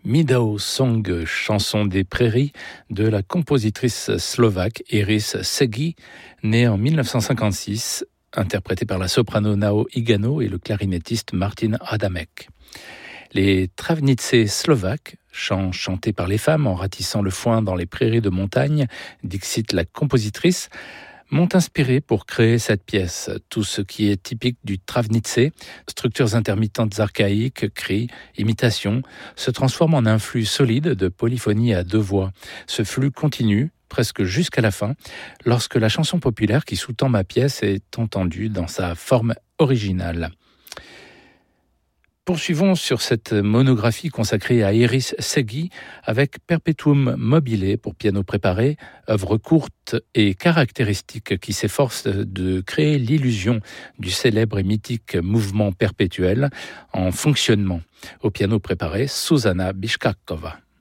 Meadow Song, chanson des prairies de la compositrice slovaque Iris Segi, née en 1956, interprétée par la soprano Nao Igano et le clarinettiste Martin Adamek. Les travnice slovaques, chants chantés par les femmes en ratissant le foin dans les prairies de montagne, dixit la compositrice, m'ont inspiré pour créer cette pièce. Tout ce qui est typique du travnice, structures intermittentes archaïques, cris, imitations, se transforme en un flux solide de polyphonie à deux voix. Ce flux continue, presque jusqu'à la fin, lorsque la chanson populaire qui sous-tend ma pièce est entendue dans sa forme originale. Poursuivons sur cette monographie consacrée à Iris Segi avec Perpetuum mobile pour piano préparé, œuvre courte et caractéristique qui s'efforce de créer l'illusion du célèbre et mythique mouvement perpétuel en fonctionnement. Au piano préparé, Zuzana Biszczakova.